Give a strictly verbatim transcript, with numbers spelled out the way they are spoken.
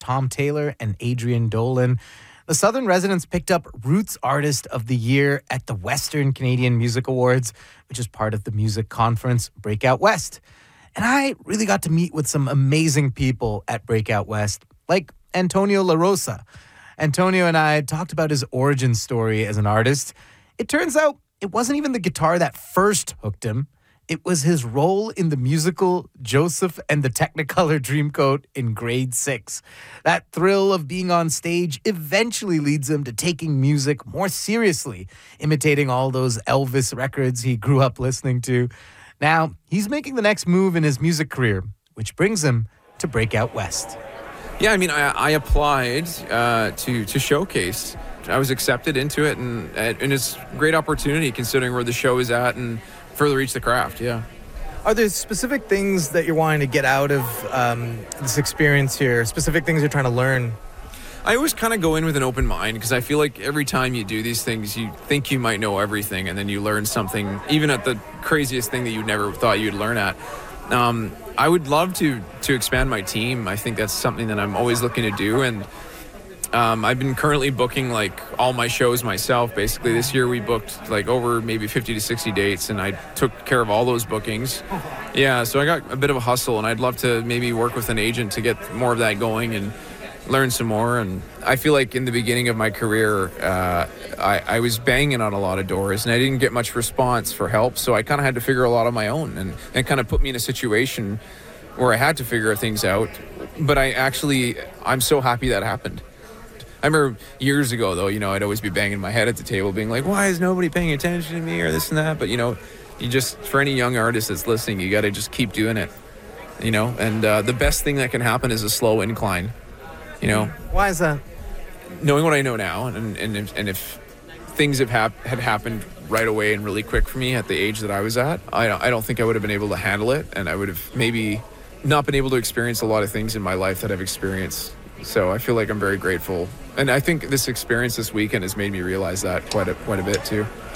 Tom Taylor and Adrian Dolan. The Southern Residents picked up Roots Artist of the Year at the Western Canadian Music Awards, which is part of the music conference Breakout West. And I really got to meet with some amazing people at Breakout West, like Antonio La Rosa. Antonio and I talked about his origin story as an artist. It turns out it wasn't even the guitar that first hooked him. It was his role in the musical Joseph and the Technicolor Dreamcoat in grade six. That thrill of being on stage eventually leads him to taking music more seriously, imitating all those Elvis records he grew up listening to. Now, he's making the next move in his music career, which brings him to Breakout West. Yeah, I mean, I, I applied uh, to to Showcase. I was accepted into it, and and it's a great opportunity considering where the show is at and further reach the craft, yeah. Are there specific things that you're wanting to get out of um, this experience here, specific things you're trying to learn? I always kind of go in with an open mind because I feel like every time you do these things, you think you might know everything, and then you learn something, even at the craziest thing that you never thought you'd learn at. Um, I would love to to expand my team. I think that's something that I'm always looking to do, and um, I've been currently booking like all my shows myself. Basically, this year we booked like over maybe fifty to sixty dates, and I took care of all those bookings. Yeah, so I got a bit of a hustle, and I'd love to maybe work with an agent to get more of that going and learn some more. And I feel like in the beginning of my career, uh, I, I was banging on a lot of doors, and I didn't get much response for help, so I kind of had to figure a lot on my own, and it kind of put me in a situation where I had to figure things out. But I actually, I'm so happy that happened. I remember years ago, though, you know, I'd always be banging my head at the table being like, why is nobody paying attention to me or this and that? But, you know, you just, for any young artist that's listening, you got to just keep doing it, you know, and uh, the best thing that can happen is a slow incline, you know. Why is that? Knowing what I know now, and and if, and if things have hap- had happened right away and really quick for me at the age that I was at, I don't, I don't think I would have been able to handle it, and I would have maybe not been able to experience a lot of things in my life that I've experienced. So I feel like I'm very grateful. And I think this experience this weekend has made me realize that quite a, quite a bit too.